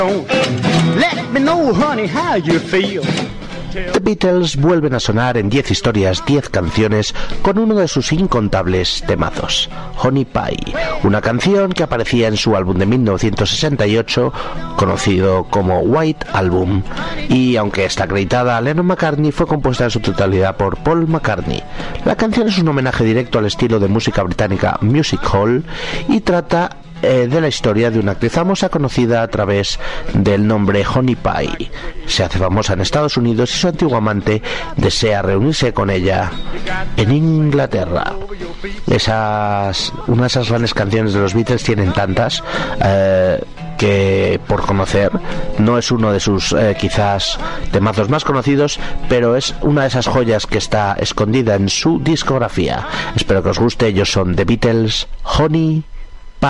Let me know, honey, how you feel. The Beatles vuelven a sonar en 10 historias, 10 canciones, con uno de sus incontables temazos, Honey Pie, una canción que aparecía en su álbum de 1968, conocido como White Album, y aunque está acreditada a Lennon McCartney, fue compuesta en su totalidad por Paul McCartney. La canción es un homenaje directo al estilo de música británica music hall y trata de la historia de una actriz famosa conocida a través del nombre Honey Pie. Se hace famosa en Estados Unidos y su antiguo amante desea reunirse con ella en Inglaterra. Una de esas grandes canciones de los Beatles, tienen tantas que por conocer. No es uno de sus quizás temazos más conocidos, pero es una de esas joyas que está escondida en su discografía. Espero que os guste. Ellos son The Beatles, Honey